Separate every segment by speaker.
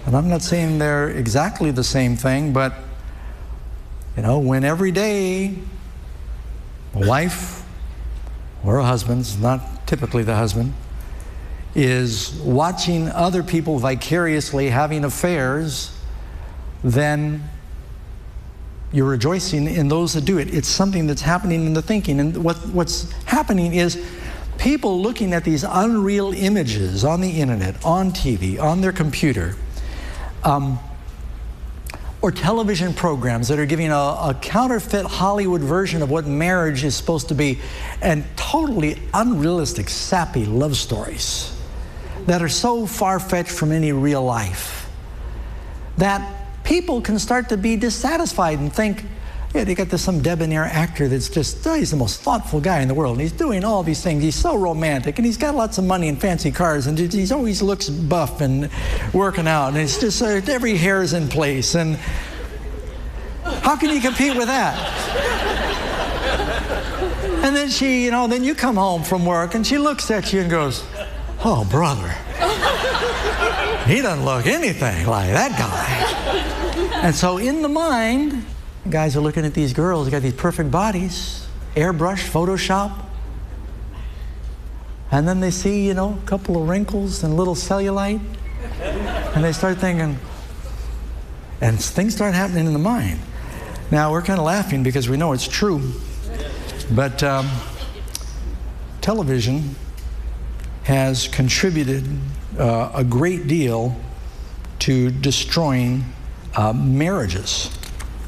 Speaker 1: And I'm not saying they're exactly the same thing, but, when every day a wife or a husband, it's not typically the husband, is watching other people vicariously having affairs, then you're rejoicing in those that do it. It's something that's happening in the thinking. And what's happening is people looking at these unreal images on the internet, on TV, on their computer, or television programs that are giving a counterfeit Hollywood version of what marriage is supposed to be, and totally unrealistic, sappy love stories that are so far-fetched from any real life that people can start to be dissatisfied and think, yeah, they got some debonair actor that's just, he's the most thoughtful guy in the world, and he's doing all these things, he's so romantic, and he's got lots of money and fancy cars, and he always looks buff and working out, and it's just, every hair is in place, and how can you compete with that? And then she, then you come home from work, and she looks at you and goes, oh, brother, he doesn't look anything like that guy. And so in the mind, guys are looking at these girls, they got these perfect bodies, airbrush, Photoshop, and then they see, a couple of wrinkles and little cellulite, and they start thinking, and things start happening in the mind. Now, we're kind of laughing because we know it's true, but television has contributed a great deal to destroying marriages.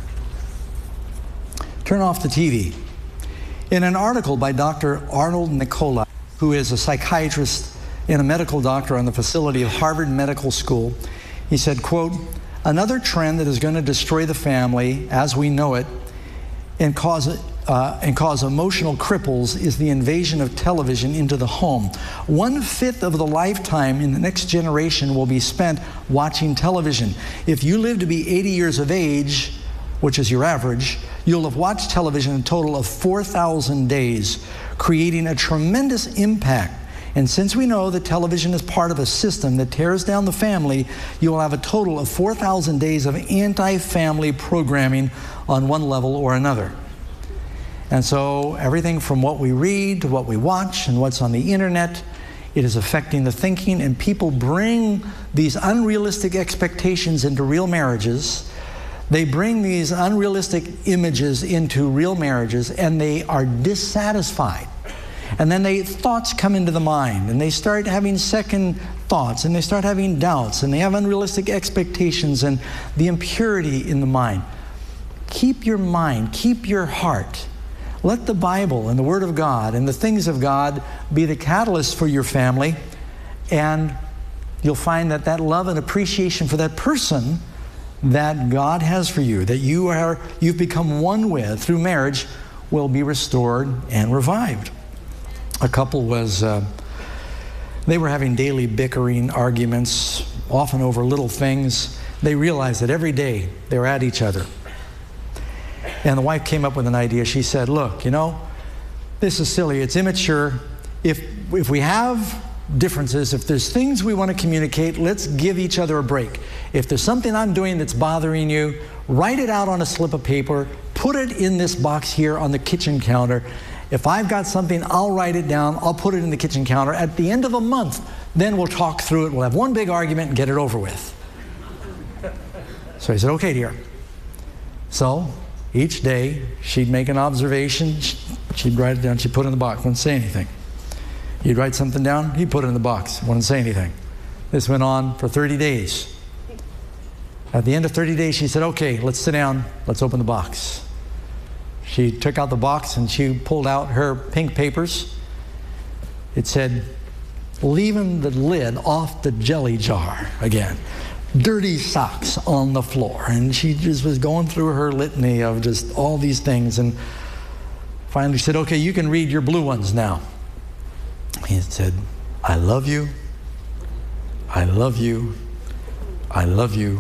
Speaker 1: Turn off the TV. In an article by Dr. Arnold Nicola, who is a psychiatrist and a medical doctor on the facility of Harvard Medical School, he said, quote, another trend that is going to destroy the family as we know it and cause emotional cripples is the invasion of television into the home. 1/5 of the lifetime in the next generation will be spent watching television. If you live to be 80 years of age, which is your average, you'll have watched television a total of 4,000 days, creating a tremendous impact. And since we know that television is part of a system that tears down the family, you will have a total of 4,000 days of anti-family programming on one level or another. And so everything from what we read to what we watch and what's on the internet, it is affecting the thinking, and people bring these unrealistic expectations into real marriages. They bring these unrealistic images into real marriages, and they are dissatisfied. And then thoughts come into the mind, and they start having second thoughts, and they start having doubts, and they have unrealistic expectations and the impurity in the mind. Keep your mind, keep your heart. Let the Bible and the Word of God and the things of God be the catalyst for your family, and you'll find that love and appreciation for that person that God has for you, that you've become one with through marriage, will be restored and revived. A couple they were having daily bickering arguments, often over little things. They realized that every day they were at each other. And the wife came up with an idea. She said, look, this is silly, it's immature. If we have differences, if there's things we want to communicate, let's give each other a break. If there's something I'm doing that's bothering you, write it out on a slip of paper, put it in this box here on the kitchen counter. If I've got something, I'll write it down, I'll put it in the kitchen counter. At the end of a month, then we'll talk through it, we'll have one big argument and get it over with. So he said, okay, dear. So each day she'd make an observation, she'd write it down, she'd put it in the box, wouldn't say anything. He'd write something down, he'd put it in the box, wouldn't say anything. This went on for 30 days. At the end of 30 days, she said, okay, let's sit down, let's open the box. She took out the box and she pulled out her pink papers. It said, leaving the lid off the jelly jar again. Dirty socks on the floor. And she just was going through her litany of just all these things, and finally said, okay, you can read your blue ones now. He said, I love you, I love you, I love you.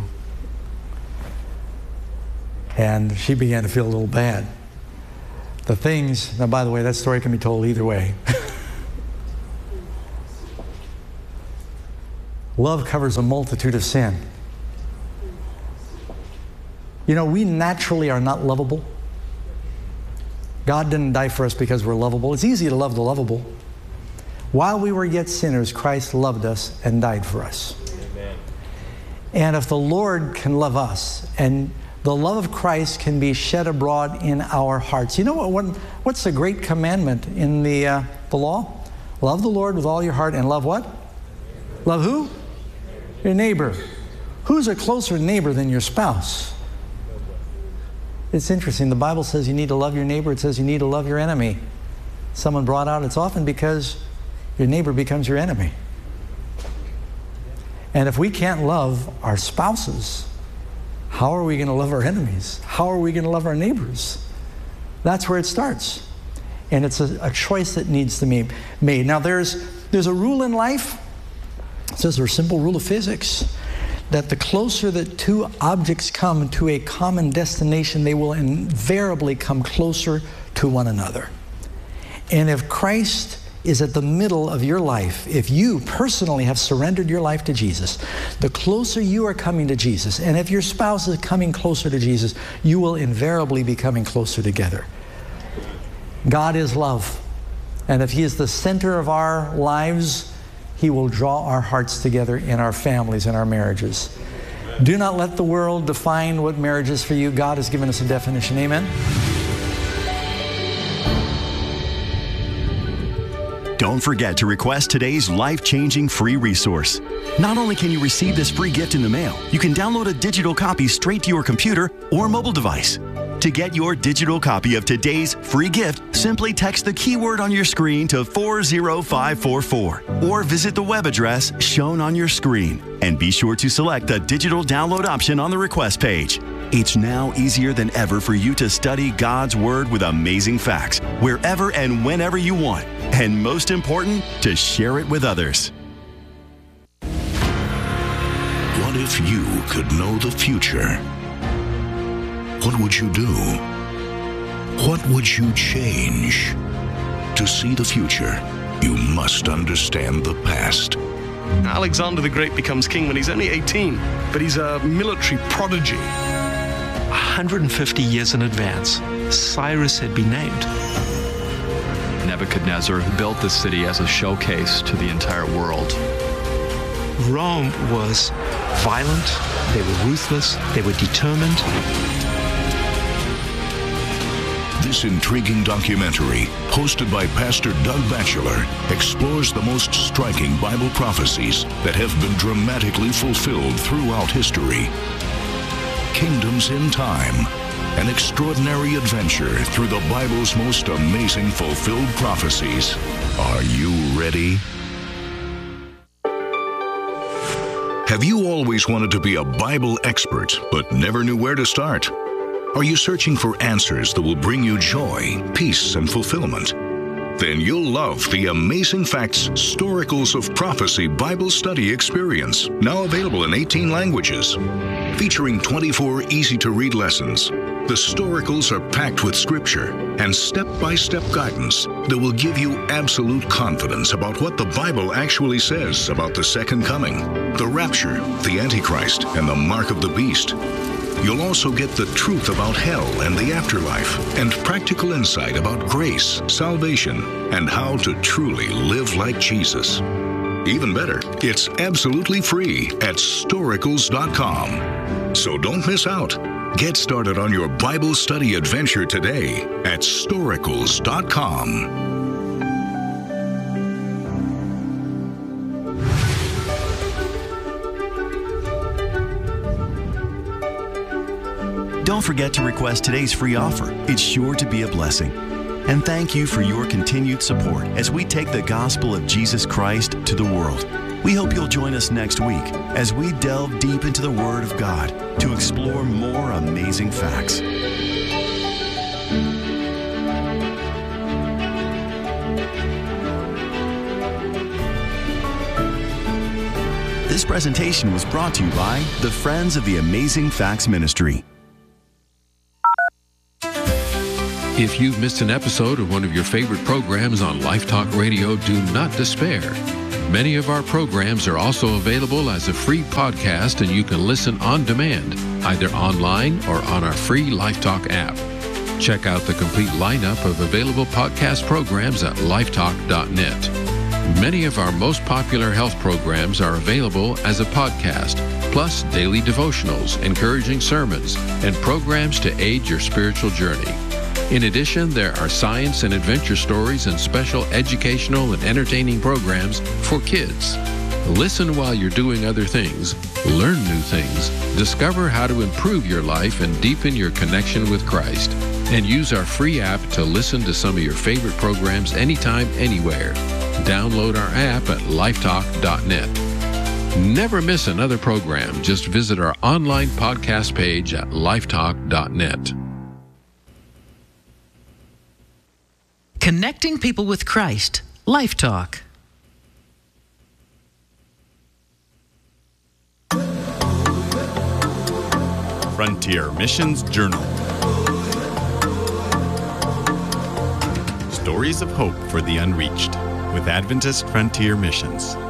Speaker 1: And she began to feel a little bad. The things, now by the way, that story can be told either way. Love covers a multitude of sin. You know, we naturally are not lovable. God didn't die for us because we're lovable. It's easy to love the lovable. While we were yet sinners, Christ loved us and died for us. Amen. And if the Lord can love us, and the love of Christ can be shed abroad in our hearts. You know what's the great commandment in the law? Love the Lord with all your heart and love what? Love who? Your neighbor. Who's a closer neighbor than your spouse? It's interesting. The Bible says you need to love your neighbor. It says you need to love your enemy. Someone brought out, it's often because your neighbor becomes your enemy. And if we can't love our spouses, how are we going to love our enemies? How are we going to love our neighbors? That's where it starts. And it's a choice that needs to be made. Now there's a rule in life. It says there's a simple rule of physics, that the closer that two objects come to a common destination, they will invariably come closer to one another. And if Christ is at the middle of your life, if you personally have surrendered your life to Jesus, the closer you are coming to Jesus, and if your spouse is coming closer to Jesus, you will invariably be coming closer together. God is love. And if He is the center of our lives, He will draw our hearts together in our families and our marriages. Do not let the world define what marriage is for you. God has given us a definition. Amen?
Speaker 2: Don't forget to request today's life-changing free resource. Not only can you receive this free gift in the mail, you can download a digital copy straight to your computer or mobile device. To get your digital copy of today's free gift, simply text the keyword on your screen to 40544 or visit the web address shown on your screen. And be sure to select the digital download option on the request page. It's now easier than ever for you to study God's Word with amazing facts wherever and whenever you want. And most important, to share it with others.
Speaker 3: What if you could know the future? What would you do? What would you change? To see the future, you must understand the past.
Speaker 4: Alexander the Great becomes king when he's only 18, but he's a military prodigy.
Speaker 5: 150 years in advance, Cyrus had been named.
Speaker 6: Nebuchadnezzar, who built this city as a showcase to the entire world.
Speaker 5: Rome was violent, they were ruthless, they were determined.
Speaker 3: This intriguing documentary, hosted by Pastor Doug Batchelor, explores the most striking Bible prophecies that have been dramatically fulfilled throughout history. Kingdoms in Time, an extraordinary adventure through the Bible's most amazing fulfilled prophecies. Are you ready? Have you always wanted to be a Bible expert, but never knew where to start? Are you searching for answers that will bring you joy, peace, and fulfillment? Then you'll love the Amazing Facts Storicals of Prophecy Bible Study Experience, now available in 18 languages. Featuring 24 easy-to-read lessons, the Storicals are packed with scripture and step-by-step guidance that will give you absolute confidence about what the Bible actually says about the second coming, the rapture, the Antichrist, and the mark of the beast. You'll also get the truth about hell and the afterlife, and practical insight about grace, salvation, and how to truly live like Jesus. Even better, it's absolutely free at Storicals.com. So don't miss out. Get started on your Bible study adventure today at Storicals.com.
Speaker 2: Don't forget to request today's free offer. It's sure to be a blessing. And thank you for your continued support as we take the gospel of Jesus Christ to the world. We hope you'll join us next week as we delve deep into the Word of God to explore more amazing facts. This presentation was brought to you by the Friends of the Amazing Facts Ministry.
Speaker 7: If you've missed an episode of one of your favorite programs on Life Talk Radio, do not despair. Many of our programs are also available as a free podcast, and you can listen on demand, either online or on our free LifeTalk app. Check out the complete lineup of available podcast programs at lifetalk.net. Many of our most popular health programs are available as a podcast, plus daily devotionals, encouraging sermons, and programs to aid your spiritual journey. In addition, there are science and adventure stories and special educational and entertaining programs for kids. Listen while you're doing other things, learn new things, discover how to improve your life and deepen your connection with Christ, and use our free app to listen to some of your favorite programs anytime, anywhere. Download our app at lifetalk.net. Never miss another program. Just visit our online podcast page at lifetalk.net.
Speaker 8: Connecting people with Christ. LifeTalk.
Speaker 9: Frontier Missions Journal. Stories of hope for the unreached with Adventist Frontier Missions.